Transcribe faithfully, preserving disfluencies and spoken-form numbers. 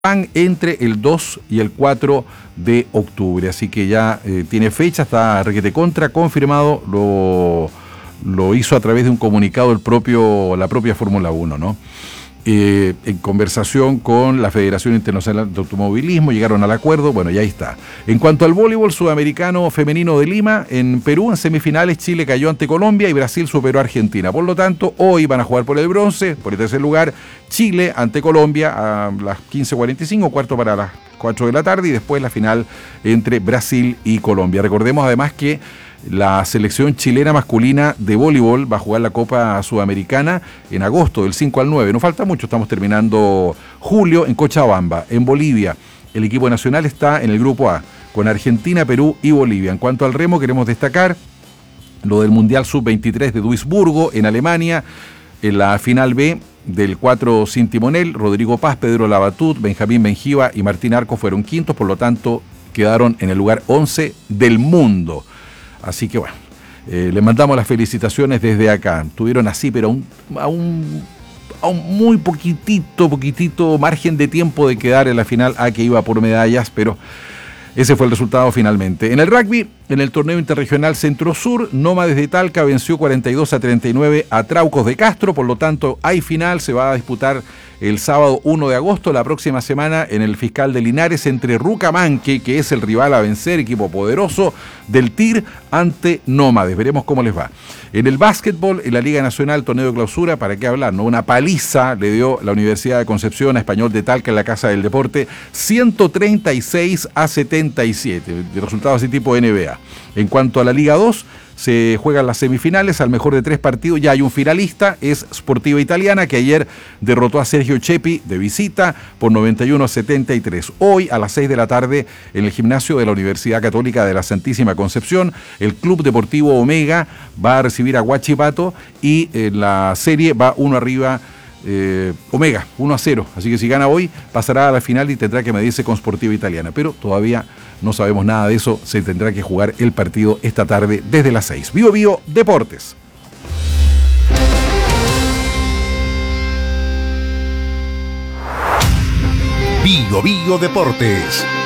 entre el dos y el cuatro de octubre, así que ya eh, tiene fecha, está requete contra confirmado, lo, lo hizo a través de un comunicado el propio, la propia Fórmula uno, ¿no? Eh, en conversación con la Federación Internacional de Automovilismo, llegaron al acuerdo, bueno, ya ahí está. En cuanto al voleibol sudamericano femenino de Lima, en Perú, en semifinales, Chile cayó ante Colombia y Brasil superó a Argentina. Por lo tanto, hoy van a jugar por el bronce, por el tercer lugar, Chile ante Colombia a las quince cuarenta y cinco, cuarto para las cuatro de la tarde, y después la final entre Brasil y Colombia. Recordemos además que la selección chilena masculina de voleibol va a jugar la Copa Sudamericana en agosto, del cinco al nueve. No falta mucho, estamos terminando julio en Cochabamba, en Bolivia. El equipo nacional está en el grupo A, con Argentina, Perú y Bolivia. En cuanto al remo, queremos destacar lo del Mundial sub veintitrés de Duisburgo, en Alemania, en la final B del cuatro sin timonel. Rodrigo Paz, Pedro Labatut, Benjamín Benjiva y Martín Arco fueron quintos, por lo tanto quedaron en el lugar once del mundo. Así que bueno, eh, les mandamos las felicitaciones desde acá. Tuvieron así, pero un, a, un, a un muy poquitito, poquitito margen de tiempo de quedar en la final A, que iba por medallas, pero ese fue el resultado finalmente. En el rugby, en el torneo interregional Centro-Sur, Nómades de Talca venció cuarenta y dos a treinta y nueve a Traucos de Castro, por lo tanto hay final, se va a disputar el sábado uno de agosto, la próxima semana, en el Fiscal de Linares, entre Rucamanque, que es el rival a vencer, equipo poderoso del T I R, ante Nómades. Veremos cómo les va. En el básquetbol, en la Liga Nacional, torneo de clausura, ¿para qué hablar? ¿No? Una paliza le dio la Universidad de Concepción a Español de Talca en la Casa del Deporte, ciento treinta y seis a setenta y siete, de resultados así tipo N B A. En cuanto a la Liga dos, se juegan las semifinales, al mejor de tres partidos, ya hay un finalista, es Sportiva Italiana, que ayer derrotó a Sergio Chepi de visita por noventa y uno a setenta y tres. Hoy, a las seis de la tarde, en el gimnasio de la Universidad Católica de la Santísima Concepción, el Club Deportivo Omega va a recibir a Huachipato y en la serie va uno arriba, Eh, Omega, uno a cero, así que si gana hoy pasará a la final y tendrá que medirse con Sportiva Italiana, pero todavía no sabemos nada de eso, se tendrá que jugar el partido esta tarde desde las seis. Bio Bio Deportes. Bio Bio Deportes.